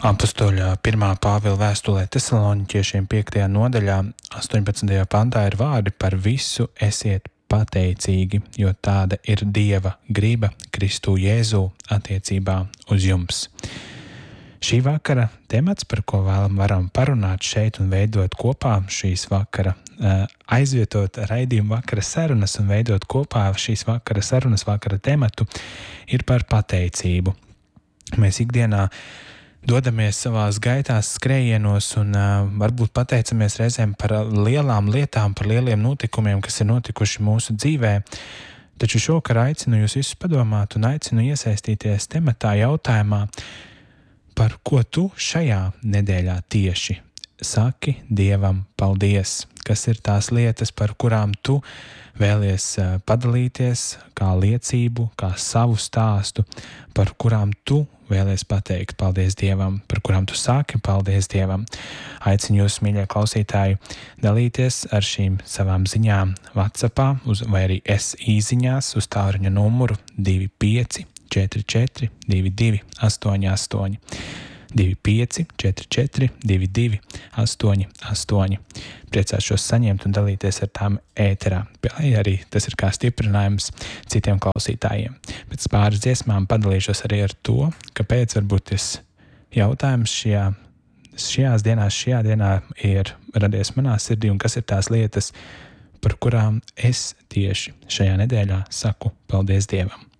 Apustuļa 1. Pāvila vēstulē Tesaloniķiešiem 5. nodaļā 18. pantā ir vārdi: par visu esiet pateicīgi, jo tāda ir Dieva griba Kristu Jēzu attiecībā uz jums. Šī vakara temats, par ko varam parunāt šeit un veidot kopā šīs vakara, aizvietot raidījumu vakara sarunas un veidot kopā šīs vakara sarunas vakara tematu, ir par pateicību. Mēs ikdienā dodamies savās gaitās, skrējienos un varbūt pateicamies reizēm par lielām lietām, par lieliem notikumiem, kas ir notikuši mūsu dzīvē. Taču šovakar aicinu jūs visus padomāt un aicinu iesaistīties tematā jautājumā, par ko tu šajā nedēļā tieši saki Dievam paldies, kas ir tās lietas, par kurām tu vēlies padalīties kā liecību, kā savu stāstu, par kurām tu vēlies pateikt paldies Dievam, par kurām tu sāki paldies Dievam. Aicinu jūs, mīļie klausītāji, dalīties ar šīm savām ziņām WhatsAppā vai arī SI-ziņās uz tālruņa numuru 25 44 22 88 25 44 22 88. Priecāšos saņemt un dalīties ar tām ēterā, lai arī tas ir kā stiprinājums citiem klausītājiem. Pēc pāris dziesmām padalīšos arī ar to, kāpēc varbūt tas jautājums šajā dienā ir radies manā sirdī un kas ir tās lietas, par kurām es tieši šajā nedēļā saku paldies Dievam.